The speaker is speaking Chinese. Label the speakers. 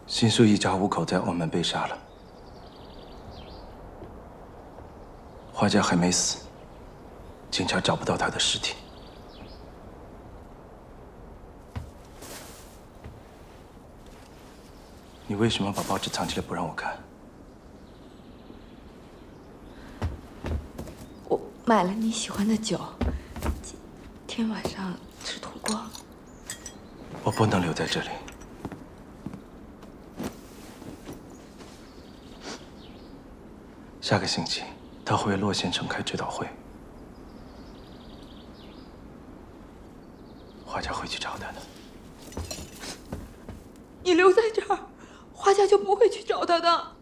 Speaker 1: 新宿一家五口在澳门被杀了，画家还没死，警察找不到他的尸体。你为什么把报纸藏起来不让我看？
Speaker 2: 我买了你喜欢的酒，今天晚上吃土锅。
Speaker 1: 我不能留在这里。下个星期，他会为洛先生开追悼会，画家会去找他的。
Speaker 2: 你留在这儿，画家就不会去找他的。